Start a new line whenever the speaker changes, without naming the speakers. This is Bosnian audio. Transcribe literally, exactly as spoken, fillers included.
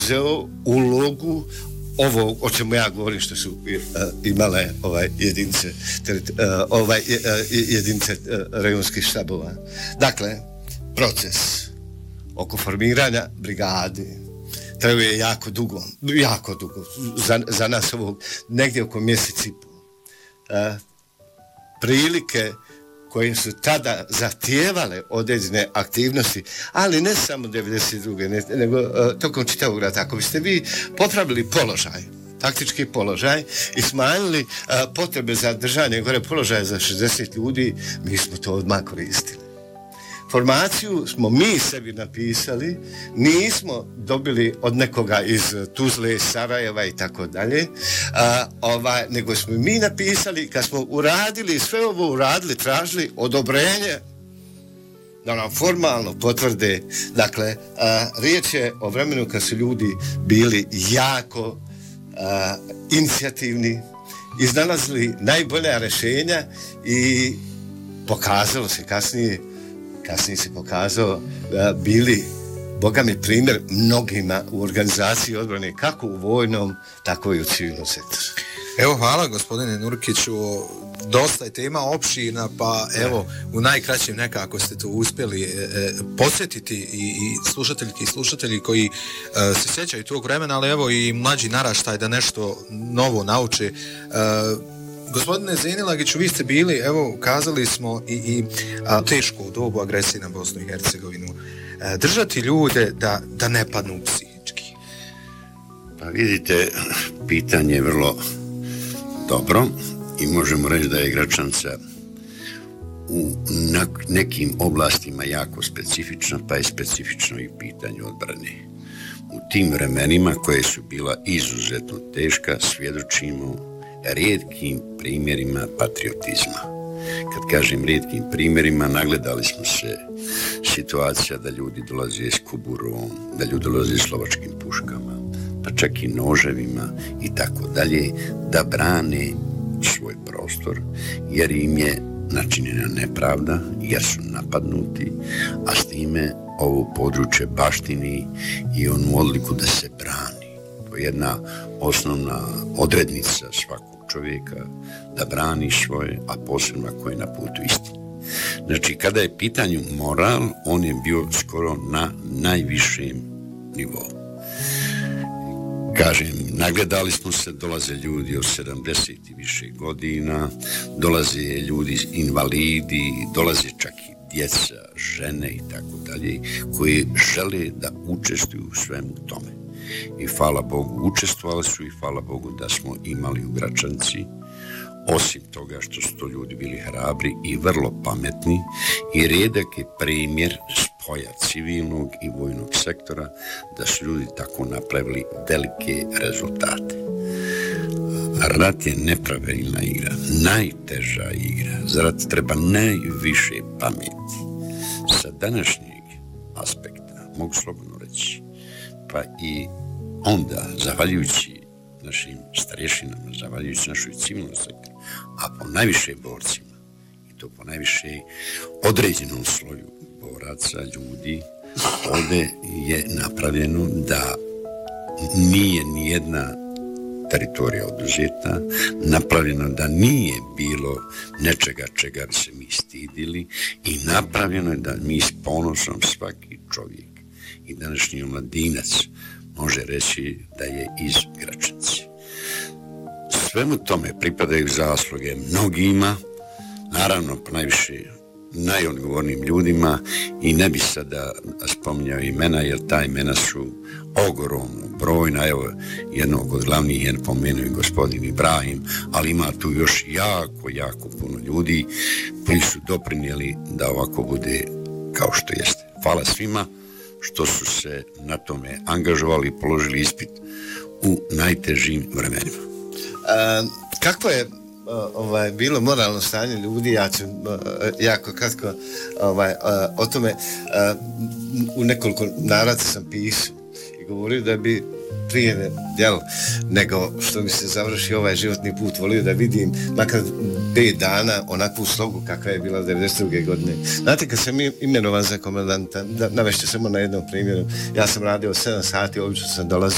preuzeo ulogu ovo o čemu ja govorim što su uh, imale ovaj jedinice teret, uh, ovaj uh, jedinice uh, rajonskih štabova. Dakle, proces oko formiranja brigade trajuje jako dugo, jako dugo, za, za nas ovog negdje oko mjesec i pol. Uh, prilike koje su tada zahtijevale određene aktivnosti, ali ne samo devedeset druge Ne, nego uh, tokom čitavog rata. Ako biste vi popravili položaj, taktički položaj i smanjili uh, potrebe za držanje gore položaja za šezdeset ljudi, mi smo to odmah koristili. Formaciju smo mi sebi napisali, nismo dobili od nekoga iz Tuzle, Sarajeva i tako dalje, ovaj, nego smo mi napisali, kad smo uradili, sve ovo uradili, tražili odobrenje da nam formalno potvrde. Dakle, a, riječ je o vremenu kad su ljudi bili jako a, inicijativni, iznalazili najbolja rješenja i pokazalo se kasnije kasnije se pokazao da bili, Boga mi, primjer mnogima u organizaciji odbrane, kako u vojnom, tako i u civilnom sektoru.
Evo, hvala gospodine Nurkiću, dosta je tema opširna, pa evo, u najkraćem nekako ste to uspjeli e, posjetiti i, i slušateljki i slušatelji koji e, se sjećaju tog vremena, ali evo i mlađi naraštaj da nešto novo nauče. E, Gospodine Zenilagiću, vi ste bili, evo, kazali smo i, i a, teško u dobu agresije na Bosnu i Hercegovinu. E, držati ljude da, da ne padnu psihički.
Pa vidite, pitanje je vrlo dobro i možemo reći da je Gračanca u nekim oblastima jako specifična, pa je specifično i pitanje odbrane. U tim vremenima koje su bila izuzetno teška, svjedočimo rijetkim primjerima patriotizma. Kad kažem rijetkim primjerima, nagledali smo se situacija da ljudi dolaze s kuburom, da ljudi dolaze s lovačkim puškama, pa čak i noževima i tako dalje, da brane svoj prostor, jer im je načinjena nepravda, jer su napadnuti, a s time ovo područje baštini i onu odliku da se brani. To je jedna osnovna odrednica svakog čovjeka, da brani svoje, a posebno ako je na putu istine. Znači, kada je pitanju moral, on je bio skoro na najvišem nivou. Kažem, nagledali smo se, dolaze ljudi od sedamdeset i više godina, dolaze ljudi invalidi, dolaze čak i djeca, žene i tako dalje, koji žele da učestvuju u svemu tome. I hvala Bogu, učestvovali su i hvala Bogu da smo imali u Gračanci, osim toga što su to ljudi bili hrabri i vrlo pametni, i rijedak je primjer spoja civilnog i vojnog sektora da su ljudi tako napravili velike rezultate. Rat je nepravilna igra, najteža igra, za rat treba najviše pameti. Sa današnjeg aspekta, mogu slobodno reći, pa i onda, zahvaljujući našim starješinama, zahvaljujući našoj civilnom sektoru, a po najviše borcima, i to po najviše određenom sloju boraca, ljudi, ovdje je napravljeno da nije nijedna teritorija oduzeta, napravljeno da nije bilo nečega čega bi se mi stidili, i napravljeno je da mi s ponosom svaki čovjek i današnji omladinac može reći da je iz Gračanci. Svemu tome pripadaju zasluge mnogima, naravno najviše najodgovornijim ljudima, i ne bi sada spominjao imena, jer ta imena su ogromno brojna. Evo, jednog od glavnih je pomenuo i gospodin Ibrahim, ali ima tu još jako, jako puno ljudi koji su doprinijeli da ovako bude kao što jeste. Hvala svima što su se na tome angažovali i položili ispit u najtežim vremenima.
A, kako je ovaj, bilo moralno stanje ljudi, ja ću jako kratko ovaj, o tome. U nekoliko navrata sam pisao i govorio da bi prije jel, nego što mi se završi ovaj životni put volio da vidim makar pet dana onakvu slogu kakva je bila devedeset druge godine. Znate, kad sam imenovan za komandanta, da navešću samo na jednom primjeru, ja sam radio sedam sati, obično sam dolazio